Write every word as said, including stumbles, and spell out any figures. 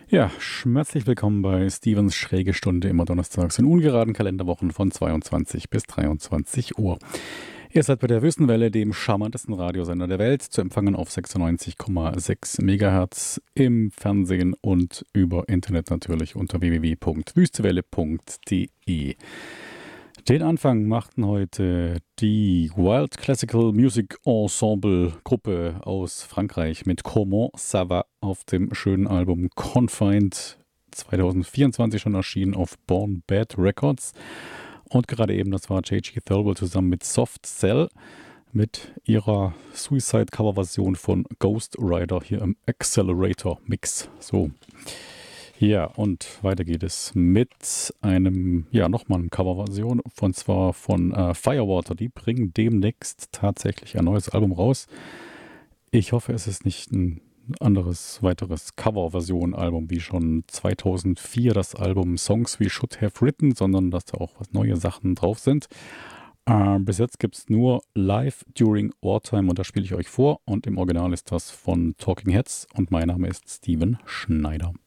Ja, schmerzlich willkommen bei Stevens Schräge Stunde, immer donnerstags in ungeraden Kalenderwochen von zweiundzwanzig bis dreiundzwanzig Uhr. Ihr seid bei der Wüstenwelle, dem charmantesten Radiosender der Welt, zu empfangen auf sechsundneunzig Komma sechs Megahertz im Fernsehen und über Internet natürlich unter w w w punkt wüstewelle punkt d e. Den Anfang machten heute die Wild Classical Music Ensemble Gruppe aus Frankreich mit Comment ça va auf dem schönen Album Confined, zwanzig vierundzwanzig schon erschienen auf Born Bad Records. Und gerade eben, das war J G Thirlwell zusammen mit Soft Cell mit ihrer Suicide-Cover-Version von Ghost Rider hier im Accelerator Mix. So. Ja, und weiter geht es mit einem, ja, nochmal eine Coverversion, von zwar von äh, Firewater. Die bringen demnächst tatsächlich ein neues Album raus. Ich hoffe, es ist nicht ein anderes, weiteres Coverversion-Album wie schon zweitausendvier das Album Songs We Should Have Written, sondern dass da auch was neue Sachen drauf sind. Äh, bis jetzt gibt es nur Live During Wartime und das spiele ich euch vor. Und im Original ist das von Talking Heads und mein Name ist Steven Schneider.